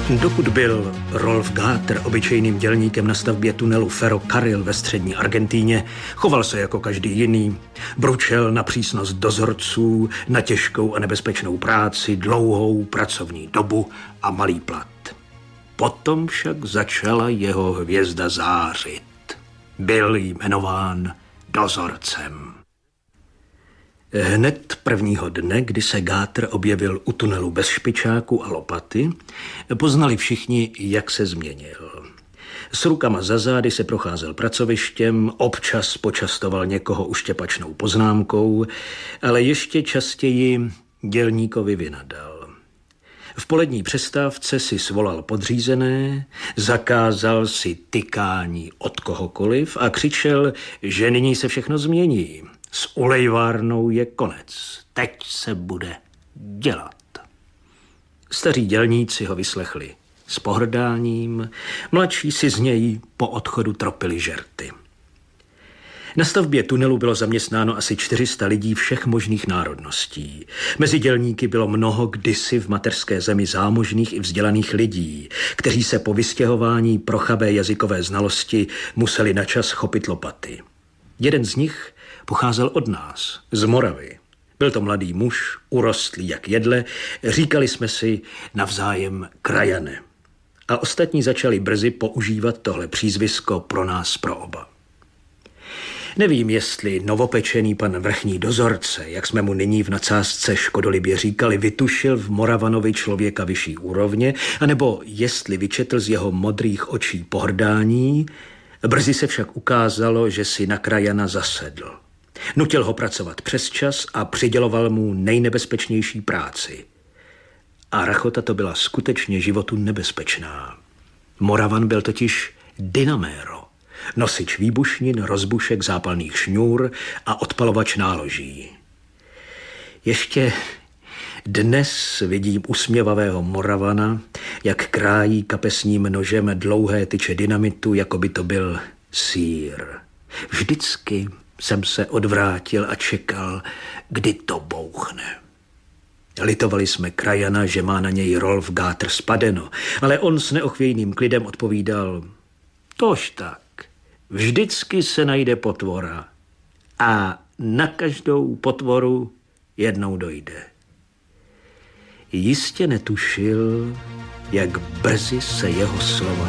Dokud byl Rolf Gater obyčejným dělníkem na stavbě tunelu Ferrocarril ve střední Argentíně, choval se jako každý jiný. Bručel na přísnost dozorců, na těžkou a nebezpečnou práci, dlouhou pracovní dobu a malý plat. Potom však začala jeho hvězda zářit. Byl jmenován dozorcem. Hned prvního dne, kdy se Gater objevil u tunelu bez špičáku a lopaty, poznali všichni, jak se změnil. S rukama za zády se procházel pracovištěm, občas počastoval někoho uštěpačnou poznámkou, ale ještě častěji dělníkovi vynadal. V polední přestávce si svolal podřízené, zakázal si tykání od kohokoliv a křičel, že nyní se všechno změní. S ulejvárnou je konec. Teď se bude dělat. Staří dělníci ho vyslechli s pohrdáním, mladší si z něj po odchodu tropili žerty. Na stavbě tunelu bylo zaměstnáno asi 400 lidí všech možných národností. Mezi dělníky bylo mnoho kdysi v mateřské zemi zámožných i vzdělaných lidí, kteří se po vystěhování pro chabé jazykové znalosti museli načas chopit lopaty. Jeden z nich pocházel od nás, z Moravy. Byl to mladý muž, urostlý jak jedle, říkali jsme si navzájem krajane. A ostatní začali brzy používat tohle přízvisko pro nás, pro oba. Nevím, jestli novopečený pan vrchní dozorce, jak jsme mu nyní v nadsázce škodolibě říkali, vytušil v Moravanovi člověka vyšší úrovně, anebo jestli vyčetl z jeho modrých očí pohrdání. Brzy se však ukázalo, že si na krajana zasedl. Nutil ho pracovat přesčas a přiděloval mu nejnebezpečnější práci. A rachota to byla skutečně životu nebezpečná. Moravan byl totiž dynaméro, nosič výbušnin, rozbušek, zápalných šňůr a odpalovač náloží. Ještě dnes vidím usměvavého Moravana, jak krájí kapesním nožem dlouhé tyče dynamitu, jako by to byl sýr. Vždycky jsem se odvrátil a čekal, kdy to bouchne. Litovali jsme krajana, že má na něj Rolf Gater spadeno, ale on s neochvějným klidem odpovídal, tož tak, vždycky se najde potvora a na každou potvoru jednou dojde. Jistě netušil, jak brzy se jeho slova